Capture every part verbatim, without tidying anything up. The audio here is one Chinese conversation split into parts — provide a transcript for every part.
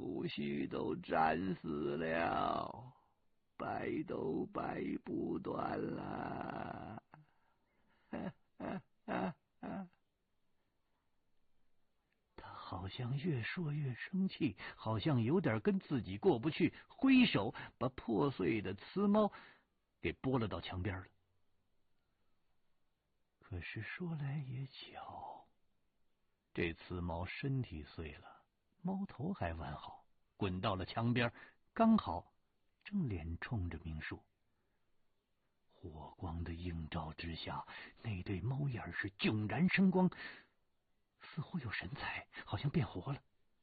胡须都沾死了，白都白不断了。哈哈哈哈！他好像越说越生气，好像有点跟自己过不去，挥手把破碎的瓷猫给拨了到墙边了。可是说来也巧，这瓷猫身体碎了，猫头还完好，滚到了墙边，刚好正脸冲着明树。火光的映照之下，那对猫眼是迥然生光，似乎有神采，好像变活了。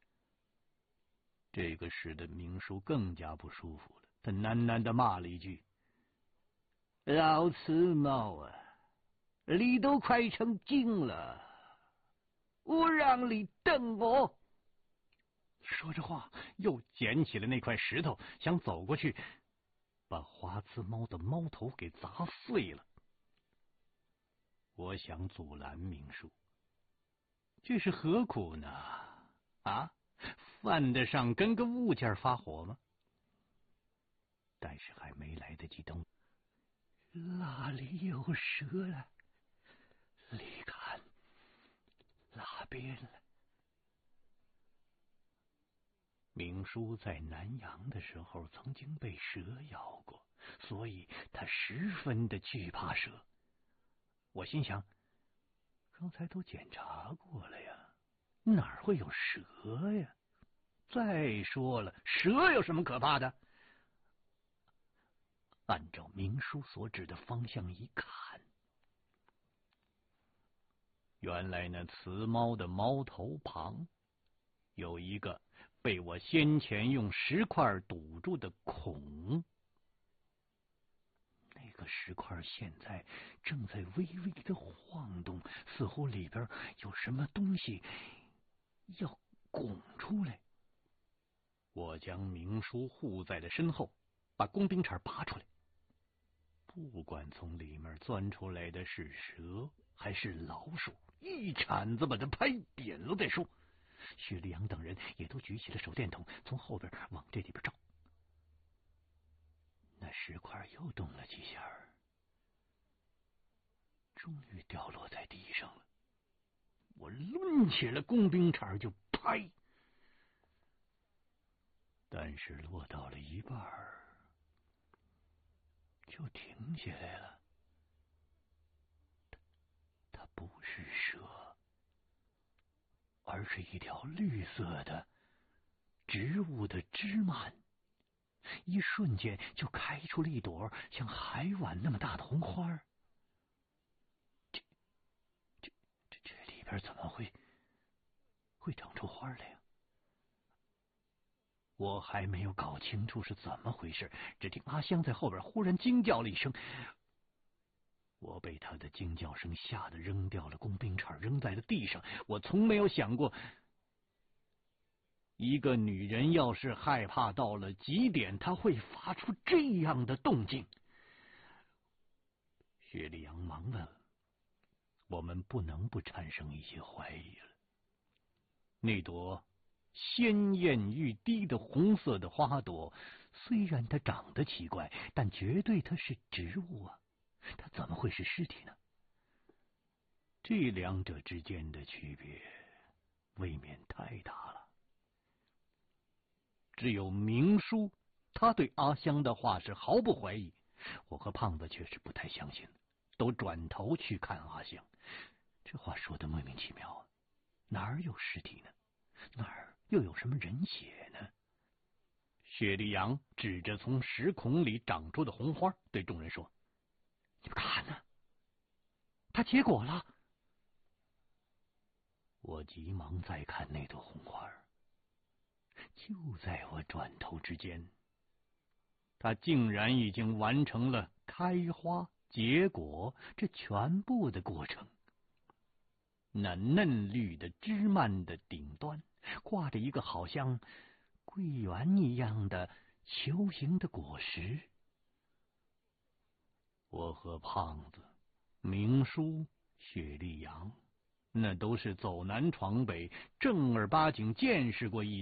这个使得明叔更加不舒服了，他喃喃地骂了一句：“老瓷猫啊，你都快成精了，我让你等我！”说着话，又捡起了那块石头，想走过去把花瓷猫的猫头给砸碎了。我想阻拦明叔，这是何苦呢？啊，犯得上跟个物件发火吗？但是还没来得及动，那里有蛇了，你看那边了。明叔在南阳的时候曾经被蛇咬过，所以他十分的惧怕蛇。我心想，刚才都检查过了呀，哪会有蛇呀？再说了，蛇有什么可怕的？按照明叔所指的方向一看，原来那雌猫的猫头旁有一个被我先前用石块堵住的孔，那个石块现在正在微微的晃动，似乎里边有什么东西要拱出来。我将明叔护在了身后，把工兵铲拔出来。不管从里面钻出来的是蛇还是老鼠，一铲子把它拍扁了再说。薛立阳等人也都举起了手电筒，从后边往这里边照。那石块又动了几下，终于掉落在地上了。我抡起了工兵铲就拍，但是落到了一半就停下来了。它它不是蛇，而是一条绿色的植物的枝蔓，一瞬间就开出了一朵像海碗那么大的红花。这这这这里边怎么会会长出花来呀？我还没有搞清楚是怎么回事，只听阿香在后边忽然惊叫了一声。我被他的惊叫声吓得扔掉了工兵铲，扔在了地上。我从没有想过，一个女人要是害怕到了极点，她会发出这样的动静。薛立阳忙问，我们不能不产生一些怀疑了。那朵鲜艳欲滴的红色的花朵，虽然它长得奇怪，但绝对它是植物啊，它怎么会是尸体呢？这两者之间的区别未免太大了。只有明叔，他对阿香的话是毫不怀疑，我和胖子却是不太相信，都转头去看阿香。这话说的莫名其妙啊，哪儿有尸体呢？哪儿又有什么人血呢？薛立阳指着从石孔里长出的红花，对众人说：“你们看呢，它结果了。”我急忙再看那朵红花，就在我转头之间，它竟然已经完成了开花结果这全部的过程。那嫩绿的枝蔓的顶端挂着一个好像桂圆一样的球形的果实。我和胖子、明叔、薛立阳，那都是走南闯北，正儿八经见识过一